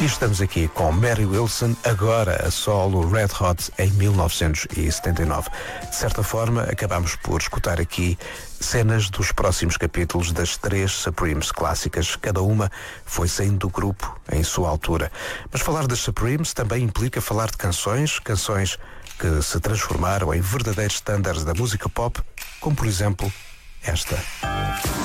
E estamos aqui com Mary Wilson, agora a solo, Red Hot em 1979. De certa forma, acabamos por escutar aqui cenas dos próximos capítulos das 3 Supremes clássicas. Cada uma foi saindo do grupo em sua altura. Mas falar das Supremes também implica falar de canções que se transformaram em verdadeiros standards da música pop, como por exemplo esta.